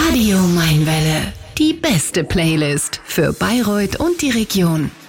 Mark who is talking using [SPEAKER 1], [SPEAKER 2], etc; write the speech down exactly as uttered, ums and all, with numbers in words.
[SPEAKER 1] Radio Mainwelle. Die beste Playlist für Bayreuth und die Region.